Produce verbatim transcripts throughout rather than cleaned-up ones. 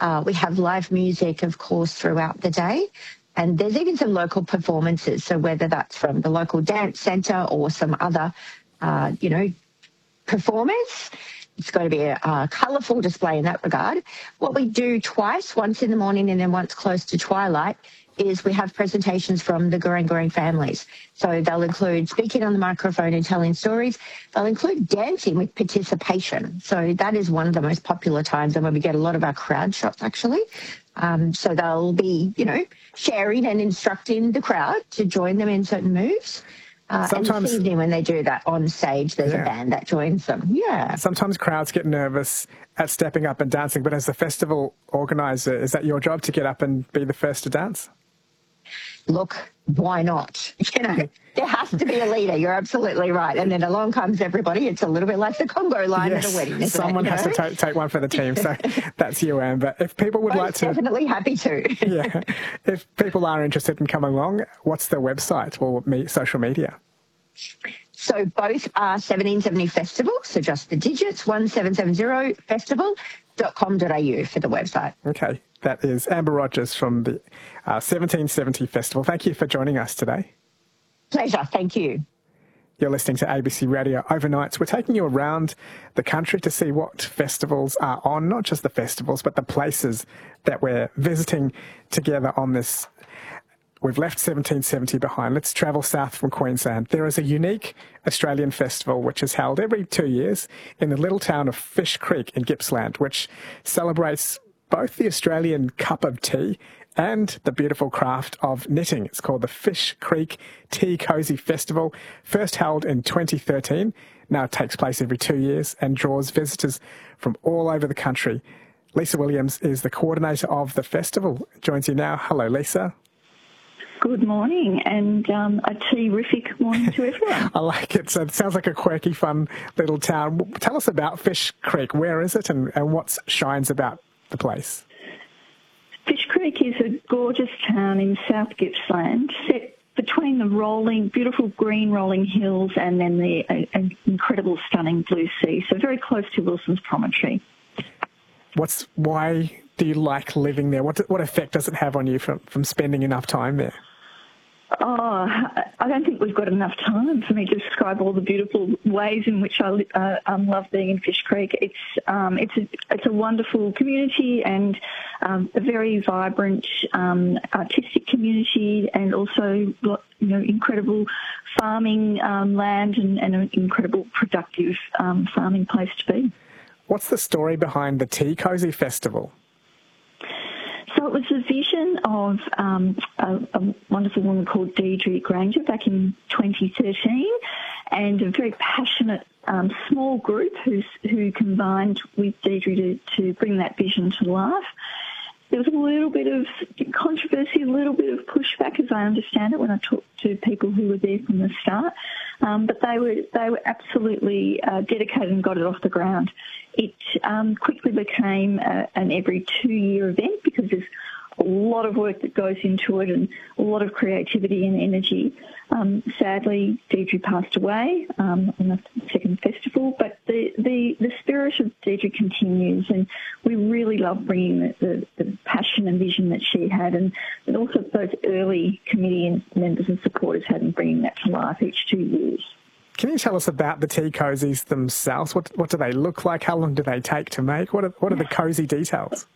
Uh, we have live music, of course, throughout the day. And there's even some local performances. So whether that's from the local dance centre or some other, uh, you know, performers, it's got to be a, a colourful display in that regard. What we do twice, once in the morning and then once close to twilight, is we have presentations from the Gureng Gureng families. So they'll include speaking on the microphone and telling stories. They'll include dancing with participation. So that is one of the most popular times and when we get a lot of our crowd shots, actually. Um, so they'll be, you know, sharing and instructing the crowd to join them in certain moves. Uh, and this evening when they do that on stage, there's yeah. a band that joins them. Yeah. Sometimes crowds get nervous at stepping up and dancing, but as the festival organiser, is that your job to get up and be the first to dance? Look, why not? You know, there has to be a leader. You're absolutely right. And then along comes everybody. It's a little bit like the Congo line yes, at a wedding, isn't someone it, has know? to take, take one for the team. So that's you, Amber. If people would I'm like to... definitely happy to. yeah. If people are interested in coming along, what's the website or me, social media? So both are seventeen seventy Festival, so just the digits, one seven seven zero festival dot com dot a u for the website. Okay, that is Amber Rogers from the uh, seventeen seventy Festival. Thank you for joining us today. Pleasure, thank you. You're listening to A B C Radio Overnights. We're taking you around the country to see what festivals are on, not just the festivals, but the places that we're visiting together on this. We've left seventeen seventy behind. Let's travel south from Queensland. There is a unique Australian festival which is held every two years in the little town of Fish Creek in Gippsland, which celebrates both the Australian cup of tea and the beautiful craft of knitting. It's called the Fish Creek Tea Cozy Festival, first held in twenty thirteen. Now it takes place every two years and draws visitors from all over the country. Lisa Williams is the coordinator of the festival. Joins you now. Hello, Lisa. Good morning, and um, a terrific morning to everyone. I like it. So it sounds like a quirky, fun little town. Tell us about Fish Creek. Where is it, and, and what shines about the place? Fish Creek is a gorgeous town in South Gippsland, set between the rolling, beautiful green rolling hills and then the uh, incredible, stunning blue sea. So very close to Wilson's Promontory. What's why do you like living there? What what effect does it have on you from, from spending enough time there? Oh, I don't think we've got enough time for me to describe all the beautiful ways in which I uh, um, love being in Fish Creek. It's um, it's a it's a wonderful community and um, a very vibrant um, artistic community, and also you know incredible farming um, land and, and an incredible productive um, farming place to be. What's the story behind the Tea Cozy Festival? So it was a vision of um, a, a wonderful woman called Deirdre Granger back in twenty thirteen, and a very passionate um, small group who's, who combined with Deirdre to, to bring that vision to life. There was a little bit of controversy, a little bit of pushback, as I understand it, when I talked to people who were there from the start. Um, but they were they were absolutely uh, dedicated and got it off the ground. It um, quickly became a, an every two-year event because there's a lot of work that goes into it and a lot of creativity and energy. Um, sadly, Deirdre passed away um, on the second festival, but the, the, the spirit of Deirdre continues, and we really love bringing the, the, the passion and vision that she had, and, and also those early committee and members and supporters had in bringing that to life each two years. Can you tell us about the tea cozies themselves? What what do they look like? How long do they take to make? What are, what are the cosy details?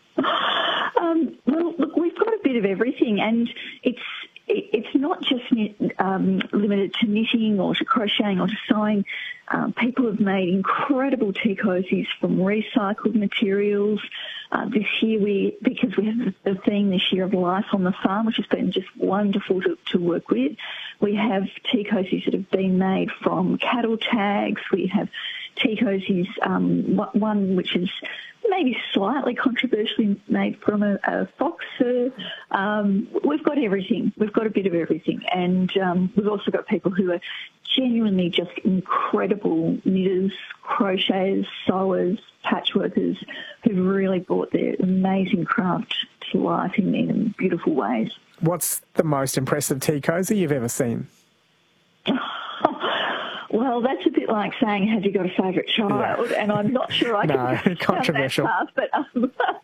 Um, well, look, we've got a bit of everything, and it's it's not just um, limited to knitting or to crocheting or to sewing. Um, people have made incredible tea cozies from recycled materials. Uh, this year, we because we have the theme this year of life on the farm, which has been just wonderful to, to work with. We have tea cozies that have been made from cattle tags. We have tea cozies, um, one which is maybe slightly controversially made from a, a fox fur. Um, we've got everything. We've got a bit of everything. And um, we've also got people who are genuinely just incredible knitters, crocheters, sewers, patchworkers who've really brought their amazing craft to life in, in beautiful ways. What's the most impressive tea cozy you've ever seen? Well, that's a bit like saying, have you got a favourite child? Yeah. And I'm not sure I no, can controversial. that path, but um,